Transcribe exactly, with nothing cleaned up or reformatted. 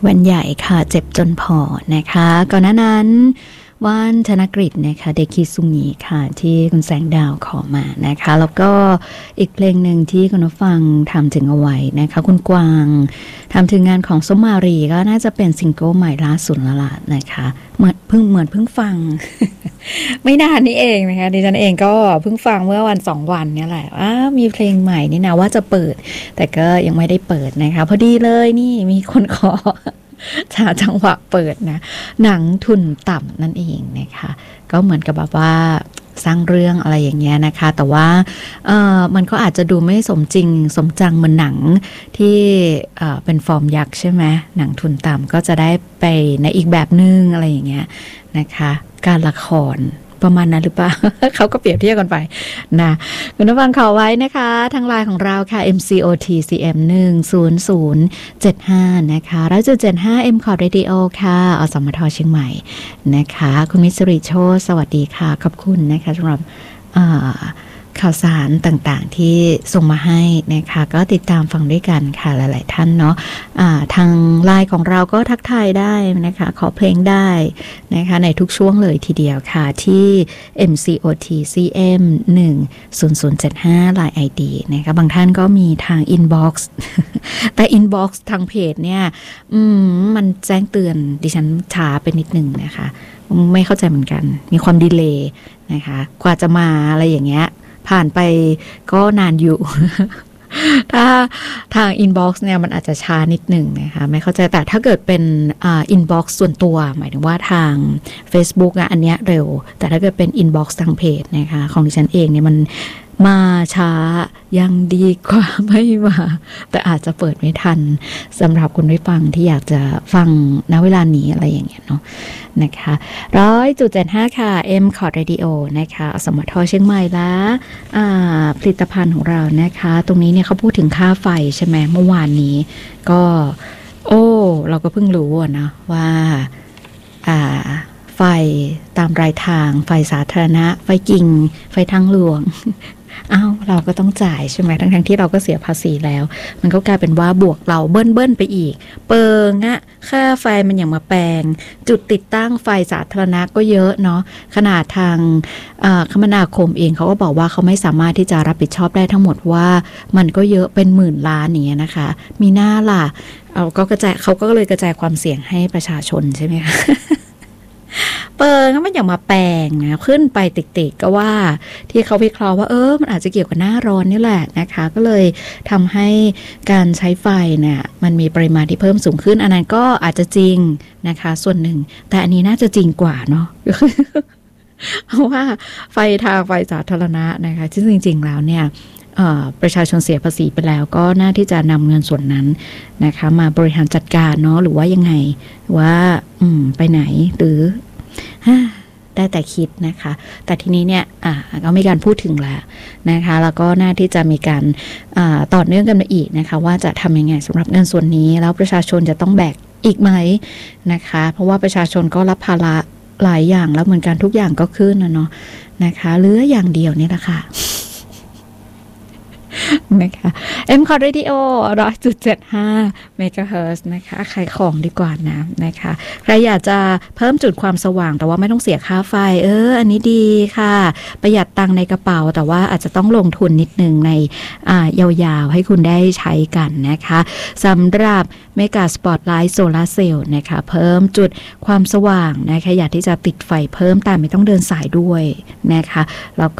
วันใหญ่ค่ะเจ็บจนพอนะคะก่อนหน้านั้นว่านธนกฤษนะคะเดคิซุงิค่ะที่คุณแสงดาวขอมานะคะแล้วก็อีกเพลงหนึ่งที่คุณผู้ฟังทำถึงเอาไว้นะคะคุณกวางทำถึงงานของส้มมารีก็น่าจะเป็นซิงเกิลใหม่ล่าสุดแล้วล่ะนะคะเหมือนเพิ่งเหมือนเพิ่งฟัง ไม่นานนี้เองนะคะดิฉันเองก็เพิ่งฟังเมื่อวันสองวันนี้แหละอ้ามีเพลงใหม่นี่นะว่าจะเปิดแต่ก็ยังไม่ได้เปิดนะคะพอดีเลยนี่มีคนขอชาจังหวะเปิดนะหนังทุนต่ำนั่นเองนะคะก็เหมือนกับแบบว่าสร้างเรื่องอะไรอย่างเงี้ยนะคะแต่ว่าเออมันก็อาจจะดูไม่สมจริงสมจังเหมือนหนังที่เอ่อเป็นฟอร์มยักษ์ใช่ไหมหนังทุนต่ำก็จะได้ไปในอีกแบบนึงอะไรอย่างเงี้ยนะคะการละครประมาณนั้นหรือเปล่า เขาก็เปรียบเทียบกันไปนะคุณผู้ฟังขอไว้นะคะทางไลน์ของเราค่ะ เอ็ม ซี โอ ที ซี เอ็ม หนึ่ง ศูนย์ ศูนย์ เจ็ด ห้านะคะร้อยจุดเจ็ดห้า เอ็ม คอร์ด Radio ค่ะอสมทเชียงใหม่นะคะคุณมิสริโชสวัสดีค่ะขอบคุณนะคะสำหรับข่าวสารต่างๆที่ส่งมาให้นะคะก็ติดตามฟังด้วยกันค่ะหลายๆท่านเนาะะทางไลน์ของเราก็ทักทายได้นะคะขอเพลงได้นะคะในทุกช่วงเลยทีเดียวค่ะที่ เอ็ม ซี โอ ที ซี เอ็ม หนึ่ง ศูนย์ ศูนย์ เจ็ด ห้า ไลน์ ไอ ดี นะคะบางท่านก็มีทาง inbox แต่ inbox ทางเพจเนี่ยอืมมันแจ้งเตือนดิฉันช้าไปนิดนึงนะคะไม่เข้าใจเหมือนกันมีความดีเลย์นะคะกว่าจะมาอะไรอย่างเงี้ยผ่านไปก็นานอยู่ ถ้าทาง inbox เนี่ยมันอาจจะช้านิดหนึ่งนะคะไม่เข้าใจแต่ถ้าเกิดเป็นอ่า inbox ส่วนตัวหมายถึงว่าทาง Facebook อ่ะอันเนี้ยเร็วแต่ถ้าเกิดเป็น inbox ทางเพจนะคะของดิฉันเองเนี่ยมันมาช้ายังดีกว่าไม่มาแต่อาจจะเปิดไม่ทันสำหรับคุณผู้ฟังที่อยากจะฟังณเวลานี้อะไรอย่างเงี้ยเนาะนะคะร้อยจุดเจ็ดห้าค่ะ M Card Radio นะคะอสมทเชียงใหม่และผลิตภัณฑ์ของเรานะคะตรงนี้เนี่ยเขาพูดถึงค่าไฟใช่ไหมเมื่อวานนี้ก็โอ้เราก็เพิ่งรู้นะว่าอ่าไฟตามรายทางไฟสาธารณะไฟจริงไฟทางหลวงอ้าวเราก็ต้องจ่ายใช่ไหมทั้งทั้งที่เราก็เสียภาษีแล้วมันก็กลายเป็นว่าบวกเราเบิ้ลเบิ้ลไปอีกเปิงอะค่าไฟมันอย่างมาแปลงจุดติดตั้งไฟสาธารณะก็เยอะเนาะขนาดทางคมนาคมเองเขาก็บอกว่าเขาไม่สามารถที่จะรับผิดชอบได้ทั้งหมดว่ามันก็เยอะเป็นหมื่นล้านอย่างเงี้ยนะคะมีหน้าล่ะเอาก็กระจายเขาก็เลยกระจายความเสี่ยงให้ประชาชนใช่ไหมคะเปิงมันอย่างมาแปลงนะขึ้นไปติดๆก็ว่าที่เขาวิเคราะห์ว่าเออมันอาจจะเกี่ยวกับหน้าร้อนนี่แหละนะคะก็เลยทำให้การใช้ไฟเนี่ยมันมีปริมาณที่เพิ่มสูงขึ้นอันนั้นก็อาจจะจริงนะคะส่วนหนึ่งแต่อันนี้น่าจะจริงกว่าเนาะ เพราะว่าไฟทางไฟสาธารณะนะคะที่จริงๆแล้วเนี่ยประชาชนเสียภาษีไปแล้วก็น่าที่จะนำเงินส่วนนั้นนะคะมาบริหารจัดการเนาะหรือว่ายังไงว่าอืมไปไหนหรือได้แต่คิดนะคะแต่ทีนี้เนี่ยอ่าก็มีการพูดถึงแล้วนะคะแล้วก็น่าที่จะมีการต่อเนื่องกันมาอีกนะคะว่าจะทำยังไงสำหรับเงินส่วนนี้แล้วประชาชนจะต้องแบกอีกไหมนะคะเพราะว่าประชาชนก็รับภาระหลายอย่างแล้วเหมือนกันทุกอย่างก็ขึ้นนะเนาะนะคะเหลืออย่างเดียวนี่แหละค่ะนะคะ M Card Radio หนึ่งร้อยจุดเจ็ดห้า เมกะเฮิรตซ์นะคะขายของดีกว่านะนะคะใครอยากจะเพิ่มจุดความสว่างแต่ว่าไม่ต้องเสียค่าไฟเอออันนี้ดีค่ะประหยัดตังค์ในกระเป๋าแต่ว่าอาจจะต้องลงทุนนิดนึงในอ่ายาวๆให้คุณได้ใช้กันนะคะสำหรับเมกะสปอตไลท์โซลาร์เซลล์นะคะเพิ่มจุดความสว่างนะคะอยากที่จะติดไฟเพิ่มแต่ไม่ต้องเดินสายด้วยนะคะแล้ว